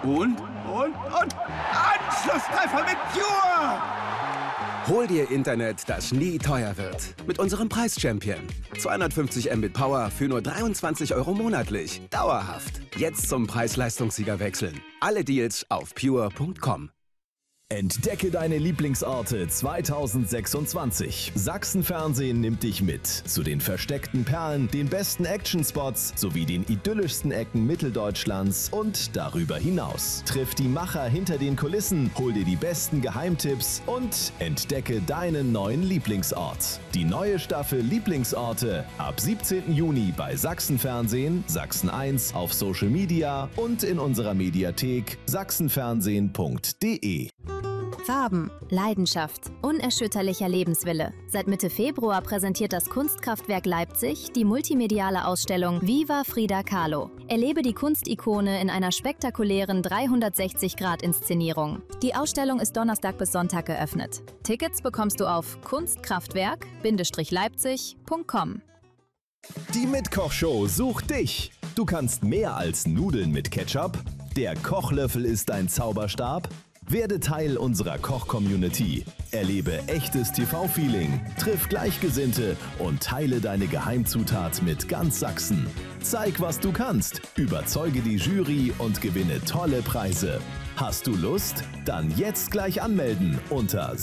Anschlusstreffer mit Pure! Hol dir Internet, das nie teuer wird. Mit unserem Preis-Champion. 250 Mbit Power für nur 23 € monatlich. Dauerhaft. Jetzt zum Preis-Leistungssieger wechseln. Alle Deals auf pure.com. Entdecke deine Lieblingsorte 2026. Sachsen-Fernsehen nimmt dich mit zu den versteckten Perlen, den besten Actionspots sowie den idyllischsten Ecken Mitteldeutschlands und darüber hinaus. Triff die Macher hinter den Kulissen, hol dir die besten Geheimtipps und entdecke deinen neuen Lieblingsort. Die neue Staffel Lieblingsorte ab 17. Juni bei Sachsen-Fernsehen, Sachsen 1 auf Social Media und in unserer Mediathek sachsenfernsehen.de. Farben, Leidenschaft, unerschütterlicher Lebenswille. Seit Mitte Februar präsentiert das Kunstkraftwerk Leipzig die multimediale Ausstellung Viva Frida Kahlo. Erlebe die Kunstikone in einer spektakulären 360-Grad-Inszenierung. Die Ausstellung ist Donnerstag bis Sonntag geöffnet. Tickets bekommst du auf kunstkraftwerk-leipzig.com. Die Mitkochshow sucht dich. Du kannst mehr als Nudeln mit Ketchup. Der Kochlöffel ist dein Zauberstab. Werde Teil unserer Koch-Community. Erlebe echtes TV-Feeling, triff Gleichgesinnte und teile deine Geheimzutat mit ganz Sachsen. Zeig, was du kannst, überzeuge die Jury und gewinne tolle Preise. Hast du Lust? Dann jetzt gleich anmelden unter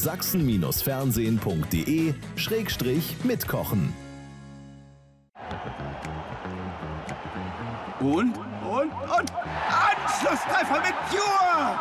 sachsen-fernsehen.de/mitkochen. Anschlusstreffer mit Pure!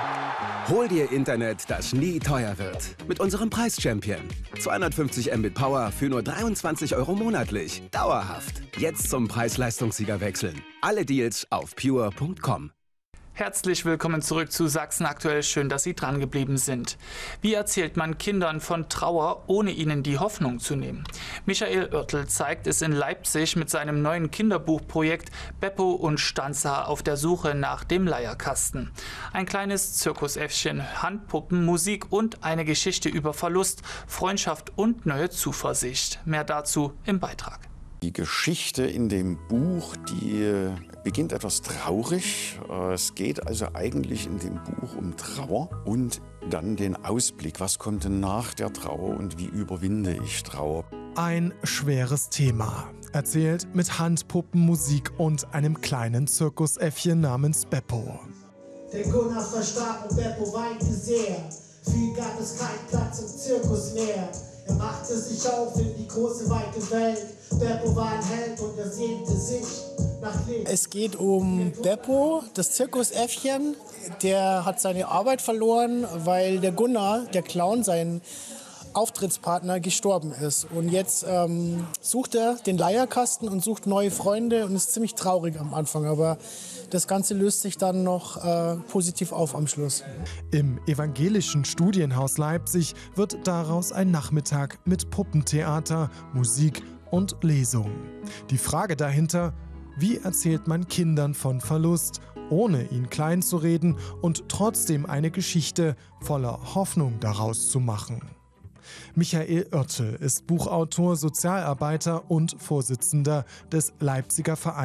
Hol dir Internet, das nie teuer wird. Mit unserem Preis-Champion. 250 Mbit Power für nur 23 € monatlich. Dauerhaft. Jetzt zum Preis-Leistungssieger wechseln. Alle Deals auf pure.com. Herzlich willkommen zurück zu Sachsen aktuell. Schön, dass Sie dran geblieben sind. Wie erzählt man Kindern von Trauer, ohne ihnen die Hoffnung zu nehmen? Michael Oertel zeigt es in Leipzig mit seinem neuen Kinderbuchprojekt Beppo und Stanza auf der Suche nach dem Leierkasten. Ein kleines Zirkusäffchen, Handpuppen, Musik und eine Geschichte über Verlust, Freundschaft und neue Zuversicht. Mehr dazu im Beitrag. Die Geschichte in dem Buch, die beginnt etwas traurig. Es geht also eigentlich in dem Buch um Trauer und dann den Ausblick. Was kommt denn nach der Trauer und wie überwinde ich Trauer? Ein schweres Thema. Erzählt mit Handpuppen, Musik und einem kleinen Zirkusäffchen namens Beppo. Der Gunnar verstarb und Beppo weinte sehr. Viel gab es keinen Platz im Zirkus mehr. Er machte sich auf in die große, weite Welt. Beppo war ein Held und er sehnte sich nach Leben. Es geht um Beppo, das Zirkusäffchen. Der hat seine Arbeit verloren, weil der Gunnar, der Clown, sein Auftrittspartner, gestorben ist. Und jetzt sucht er den Leierkasten und sucht neue Freunde und ist ziemlich traurig am Anfang. Aber das Ganze löst sich dann noch positiv auf am Schluss. Im Evangelischen Studienhaus Leipzig wird daraus ein Nachmittag mit Puppentheater, Musik und Lesung. Die Frage dahinter: Wie erzählt man Kindern von Verlust, ohne ihn klein zu reden und trotzdem eine Geschichte voller Hoffnung daraus zu machen? Michael Oertel ist Buchautor, Sozialarbeiter und Vorsitzender des Leipziger Vereins